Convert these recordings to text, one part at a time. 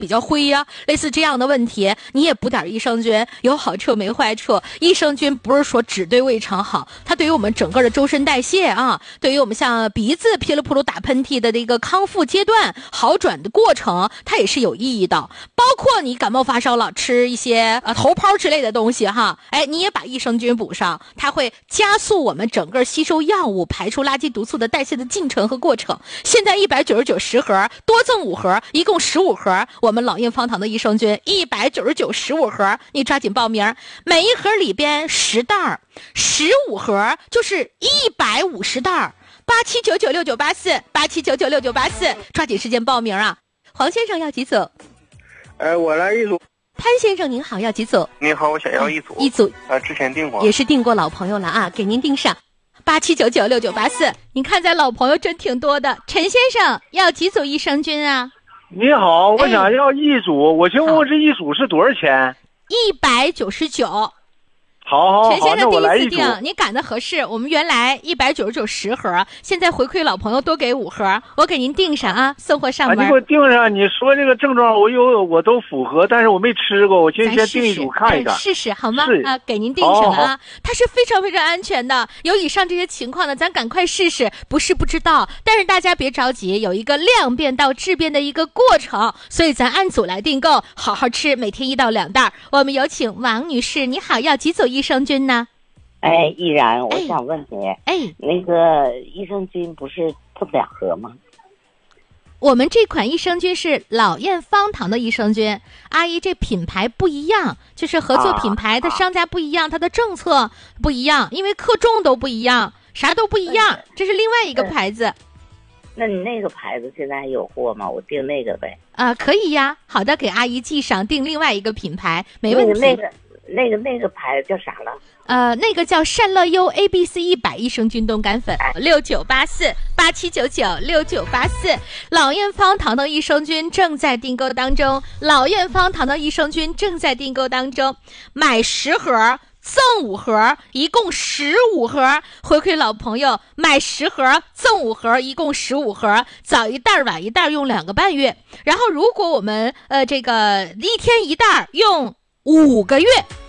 比较灰呀，类似这样的问题，你也补点益生菌，有好处没坏处。益生菌不是说只对胃肠好，它对于我们整个的周身代谢啊，对于我们像鼻子噼里扑噜打喷嚏的这个康复阶段、好转的过程，它也是有意义的。包括你感冒发烧了，吃一些头孢之类的东西哈，哎，你也把益生菌补上，它会加速我们整个吸收药物、排出垃圾毒素的代谢的进程和过程。现在19910盒，多赠5盒，一共15盒。我们老燕方糖的益生菌19915盒，你抓紧报名，每一盒里边10袋，15盒就是150袋。87996984，87996984，抓紧时间报名啊！黄先生要几组？ 我来一组。 潘先生您好，要几组？ 你好，我想要一组。 一组。 之前订过。 也是订过老朋友了啊，给您订上。87996984，您看咱老朋友真挺多的。陈先生要几组益生菌啊？ 你好，我想要一组，我请问这一组是多少钱 ？199。 好， 陈先生第一次订， 订， 你赶得合适。我们原来19910盒，现在回馈老朋友多给5盒，我给您订上啊，送货上门。 你给我订上，你说这个症状我都符合，但是我没吃过，我先订一组看一看。 试试好吗？ 是啊，给您订上了啊，它是非常非常安全的。有以上这些情况呢，咱赶快试试，不是不知道，但是大家别着急，有一个量变到质变的一个过程，所以咱按组来订购，好好吃，每天1到2袋。我们有请王女士，你好，要几组益生菌呢？ 依然，我想问你，那个益生菌不是赠2盒吗？ 我们这款益生菌是老燕方糖的益生菌，阿姨这品牌不一样，就是合作品牌的商家不一样，它的政策不一样，因为克重都不一样，啥都不一样，这是另外一个牌子。 那你那个牌子现在还有货吗？我订那个呗。 可以呀，好的，给阿姨记上，订另外一个品牌，没问题。 那个牌子叫啥了？ 那个叫善乐优 ABC100益生菌冻干粉，698487996984，老燕方糖的益生菌正在订购当中，老燕方糖的益生菌正在订购当中，买10盒。赠5盒，一共15盒，回馈老朋友，买10盒赠5盒，一共15盒，早一袋晚一袋用2个半月，然后如果我们这个一天一袋用5个月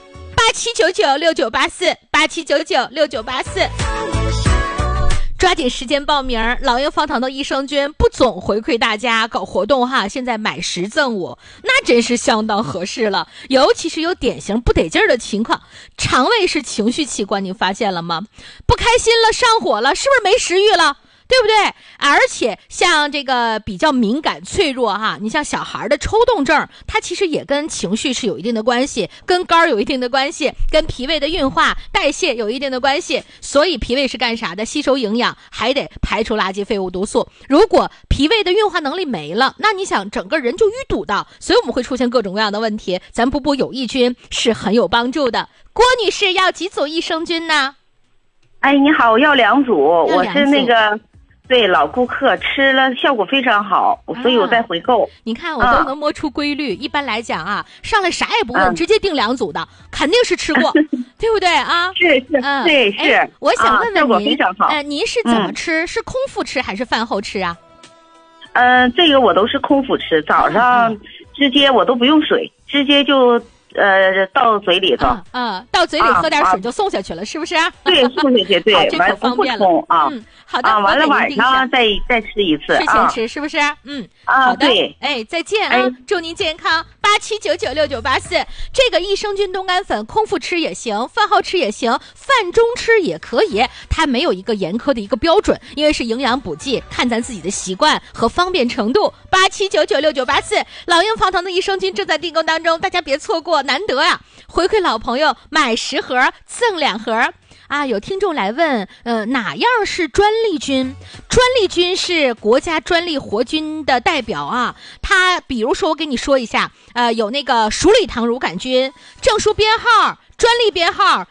，87996984，87996984，抓紧时间报名。老燕方糖的益生菌不总回馈大家搞活动哈，现在买10赠5，那真是相当合适了。尤其是有典型不得劲儿的情况，肠胃是情绪器官，你发现了吗？不开心了，上火了，是不是没食欲了？对不对？而且像这个比较敏感脆弱哈，你像小孩的抽动症，它其实也跟情绪是有一定的关系，跟肝有一定的关系，跟脾胃的运化代谢有一定的关系。所以脾胃是干啥的？吸收营养，还得排出垃圾废物毒素。如果脾胃的运化能力没了，那你想整个人就淤堵的，所以我们会出现各种各样的问题。咱补有益菌是很有帮助的。郭女士要几组益生菌呢？ 你好，我要2组，我是那个对老顾客，吃了效果非常好，所以我在回购。 你看我都能摸出规律。一般来讲啊，上来啥也不问，直接订2组的，肯定是吃过，对不对啊？ 是，对是。 我想问问您，您是怎么吃？是空腹吃还是饭后吃啊？ 这个我都是空腹吃，早上直接我都不用水，直接就到嘴里头， 到嘴里喝点水就送下去了，是不是？ 对，送下去，对， 完了不冲啊。 好的， 完了晚上再吃一次， 睡前吃是不是？好的， 对， 再见啊，祝您健康。87996984，这个益生菌冻干粉，空腹吃也行，饭后吃也行，饭中吃也可以，它没有一个严苛的一个标准，因为是营养补剂，看咱自己的习惯和方便程度。87996984，老鹰方糖的益生菌正在订购当中，大家别错过，难得呀！回馈老朋友，买10盒赠2盒。有听众来问，哪样是专利菌？专利菌是国家专利活菌的代表啊。它比如说我给你说一下，有那个鼠李糖乳杆菌，证书编号、专利编号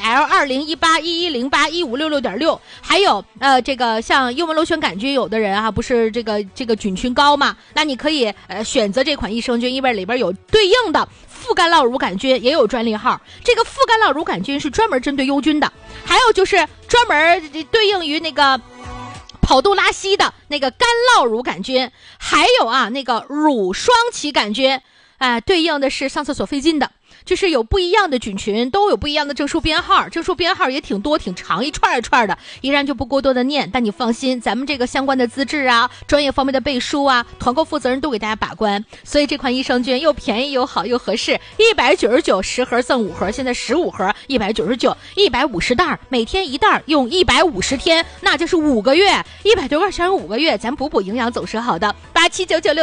ZL201811081566.6，还有这个像幽门螺旋杆菌，有的人啊不是这个菌群高嘛，那你可以选择这款益生菌，因为里边有对应的副干酪乳杆菌也有专利号，这个副干酪乳杆菌是专门针对忧菌的，还有就是专门对应于那个跑肚拉稀的那个干酪乳杆菌，还有那个乳双歧杆菌，对应的是上厕所费劲的。就是有不一样的菌群，都有不一样的证书编号，证书编号也挺多挺长，一串一串的，依然就不过多的念。但你放心，咱们这个相关的资质专业方面的背书团购负责人都给大家把关。所以这款益生菌又便宜又好又合适，199 10盒赠5盒，现在15盒199 ，150袋，每天1袋，用150天，那就是5个月，100多块钱5个月，咱补营养总是好的。879966